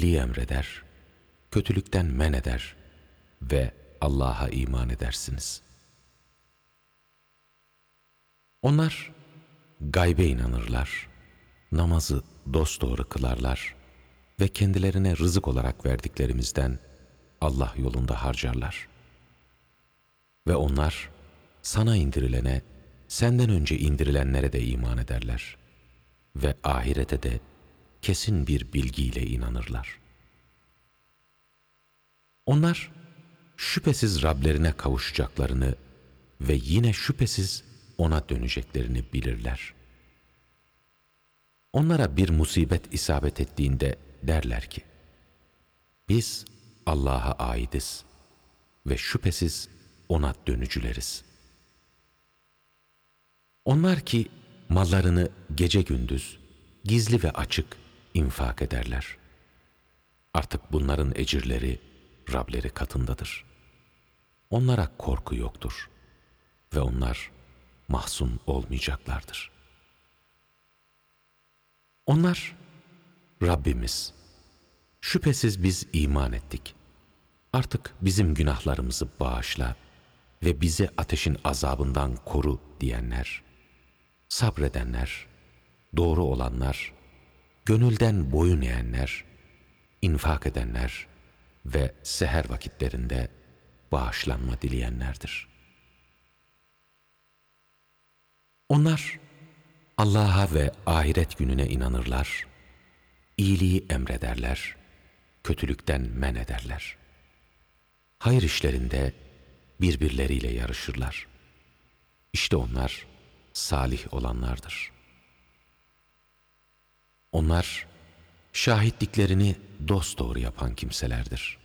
iyiliği emreder, kötülükten men eder ve Allah'a iman edersiniz. Onlar gaybe inanırlar, namazı dosdoğru kılarlar ve kendilerine rızık olarak verdiklerimizden Allah yolunda harcarlar. Ve onlar sana indirilene, senden önce indirilenlere de iman ederler ve ahirete de kesin bir bilgiyle inanırlar. Onlar şüphesiz Rablerine kavuşacaklarını ve yine şüphesiz ona döneceklerini bilirler. Onlara bir musibet isabet ettiğinde derler ki, biz Allah'a aidiz ve şüphesiz ona dönücüleriz. Onlar ki mallarını gece gündüz, gizli ve açık infak ederler. Artık bunların ecirleri Rableri katındadır. Onlara korku yoktur ve onlar mahzun olmayacaklardır. Onlar, Rabbimiz, şüphesiz biz iman ettik. Artık bizim günahlarımızı bağışla ve bizi ateşin azabından koru diyenler, sabredenler, doğru olanlar, gönülden boyun eğenler, infak edenler ve seher vakitlerinde bağışlanma dileyenlerdir. Onlar Allah'a ve ahiret gününe inanırlar, iyiliği emrederler, kötülükten men ederler. Hayır işlerinde birbirleriyle yarışırlar. İşte onlar salih olanlardır. Onlar şahitliklerini dosdoğru yapan kimselerdir.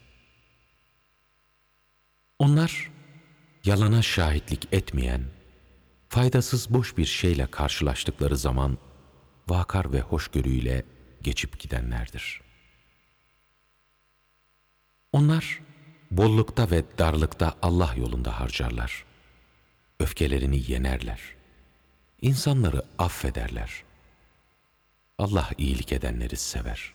Onlar yalana şahitlik etmeyen, faydasız boş bir şeyle karşılaştıkları zaman vakar ve hoşgörüyle geçip gidenlerdir. Onlar bollukta ve darlıkta Allah yolunda harcarlar. Öfkelerini yenerler. İnsanları affederler. Allah iyilik edenleri sever.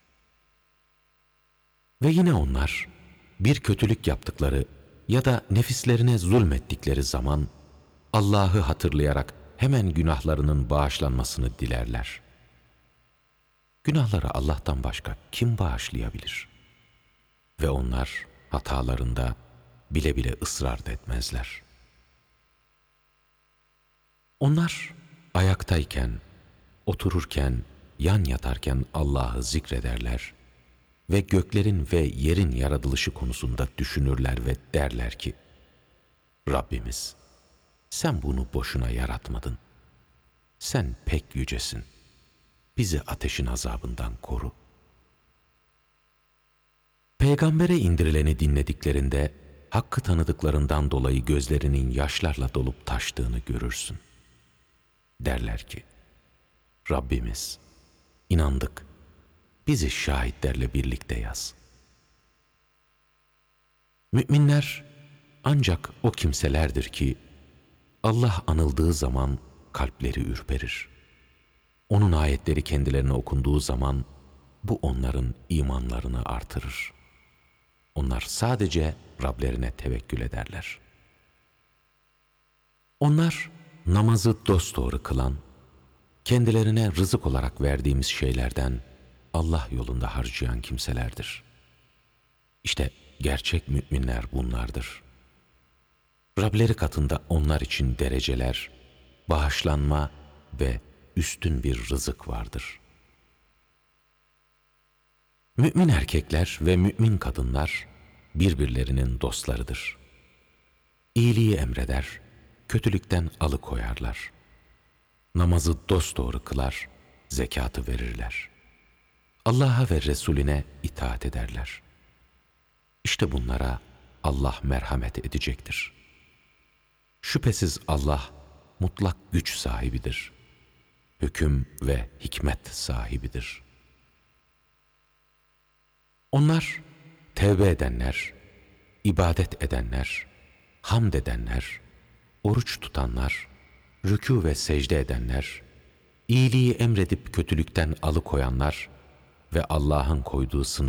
Ve yine onlar bir kötülük yaptıkları ya da nefislerine zulmettikleri zaman Allah'ı hatırlayarak hemen günahlarının bağışlanmasını dilerler. Günahları Allah'tan başka kim bağışlayabilir? Ve onlar hatalarında bile bile ısrar da etmezler. Onlar ayaktayken, otururken, yan yatarken Allah'ı zikrederler ve göklerin ve yerin yaratılışı konusunda düşünürler ve derler ki, Rabbimiz, sen bunu boşuna yaratmadın. Sen pek yücesin. Bizi ateşin azabından koru. Peygambere indirileni dinlediklerinde, hakkı tanıdıklarından dolayı gözlerinin yaşlarla dolup taştığını görürsün. Derler ki, Rabbimiz, inandık, bizi şahitlerle birlikte yaz. Müminler ancak o kimselerdir ki, Allah anıldığı zaman kalpleri ürperir. Onun ayetleri kendilerine okunduğu zaman bu onların imanlarını artırır. Onlar sadece Rablerine tevekkül ederler. Onlar namazı dosdoğru kılan, kendilerine rızık olarak verdiğimiz şeylerden Allah yolunda harcayan kimselerdir. İşte gerçek müminler bunlardır. Rableri katında onlar için dereceler, bağışlanma ve üstün bir rızık vardır. Mümin erkekler ve mümin kadınlar birbirlerinin dostlarıdır. İyiliği emreder, kötülükten alıkoyarlar. Namazı dosdoğru kılar, zekatı verirler. Allah'a ve Resulüne itaat ederler. İşte bunlara Allah merhamet edecektir. Şüphesiz Allah mutlak güç sahibidir. Hüküm ve hikmet sahibidir. Onlar tevbe edenler, ibadet edenler, hamd edenler, oruç tutanlar, rükû ve secde edenler, iyiliği emredip kötülükten alıkoyanlar ve Allah'ın koyduğu